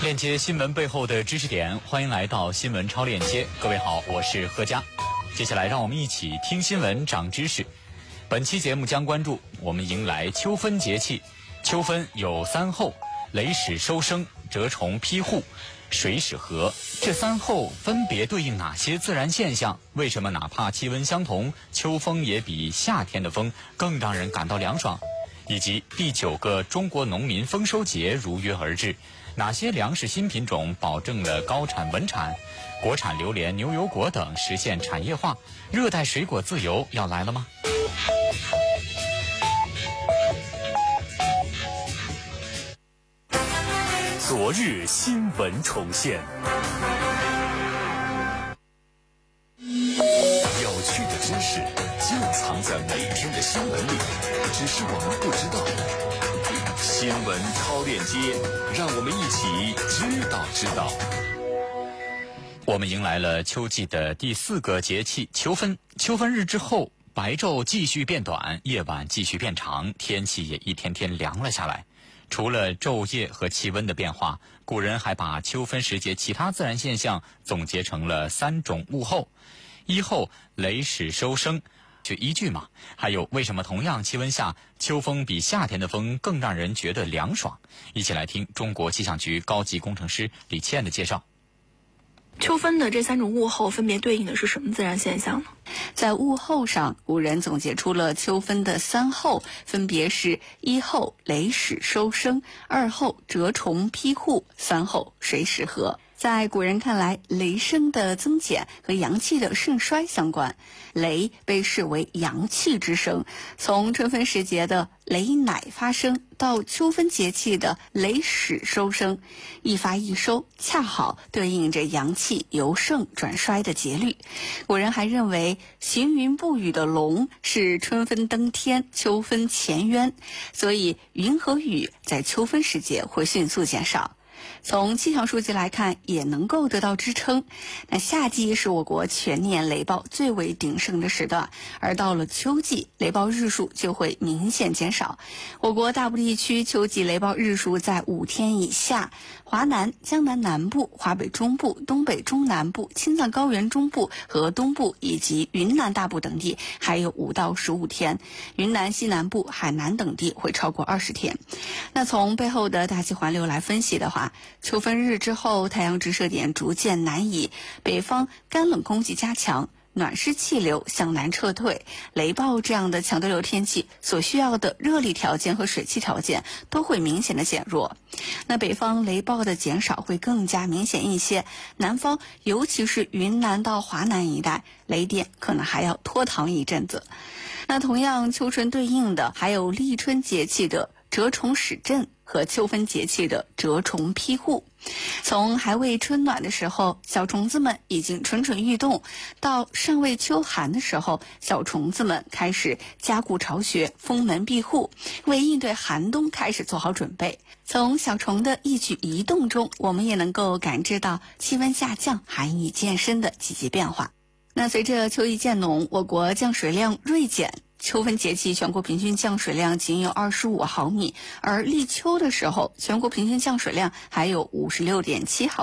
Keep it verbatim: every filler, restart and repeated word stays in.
链接新闻背后的知识点，欢迎来到新闻超链接。各位好，我是贺佳。接下来让我们一起听新闻长知识。本期节目将关注我们迎来秋分节气。秋分有三候：雷始收声、蛰虫披户、水始禾。这三候分别对应哪些自然现象？为什么哪怕气温相同，秋风也比夏天的风更让人感到凉爽？以及第九个中国农民丰收节如约而至，哪些粮食新品种保证了高产稳产？国产榴莲、牛油果等实现产业化，热带水果自由要来了吗？ 昨日新闻重现，有趣的知识就藏在每天的新闻里，只是我们不知道。新闻超链接，让我们一起知道知道。 我们迎来了秋季的第四个节气秋分。秋分日之后，白昼继续变短，夜晚继续变长，天气也一天天凉了下来。除了昼夜和气温的变化，古人还把秋分时节其他自然现象总结成了三种物候。一候雷始收声，就一句嘛。还有为什么同样气温下，秋风比夏天的风更让人觉得凉爽？一起来听中国气象局高级工程师李倩的介绍。 秋分的这三种物候分别对应的是什么自然现象呢？ 在物候上，古人总结出了秋分的三候，分别是一候雷始收声，二候蛰虫披户，三候水始禾。在古人看来，雷声的增减和阳气的盛衰相关。雷被视为阳气之声，从春分时节的雷乃发生到秋分节气的雷始收声，一发一收，恰好对应着阳气由盛转衰的节律。古人还认为行云布雨的龙是春分登天，秋分潜渊，所以云和雨在秋分时节会迅速减少。从气象数据来看，也能够得到支撑。那夏季是我国全年雷暴最为鼎盛的时段，而到了秋季，雷暴日数就会明显减少。我国大部地区秋季雷暴日数在五天以下，华南、江南南部、华北中部、东北中南部、青藏高原中部和东部以及云南大部等地还有五到十五天，云南西南部、海南等地会超过二十天。那从背后的大气环流来分析的话，秋分日之后，太阳直射点逐渐南移，北方干冷空气加强，暖湿气流向南撤退，雷暴这样的强对流天气所需要的热力条件和水汽条件都会明显的减弱。那北方雷暴的减少会更加明显一些，南方尤其是云南到华南一带，雷电可能还要拖堂一阵子。那同样秋春对应的还有立春节气的蛰虫始振和秋分节气的蛰虫披户。从还未春暖的时候，小虫子们已经蠢蠢欲动，到尚未秋寒的时候，小虫子们开始加固巢穴，封门闭户，为应对寒冬开始做好准备。从小虫的一举一动中，我们也能够感知到气温下降、寒意渐深的积极变化。那随着秋意渐浓，我国降水量锐减，秋分节气全国平均降水量仅有二十五毫米，而立秋的时候，全国平均降水量还有五十六点七毫米。